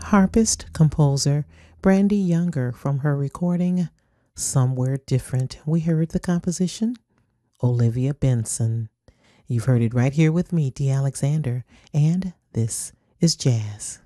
harpist composer Brandy Younger from her recording Somewhere Different. We heard the composition Olivia Benson. You've heard it right here with me, Dee Alexander, and this is Jazz.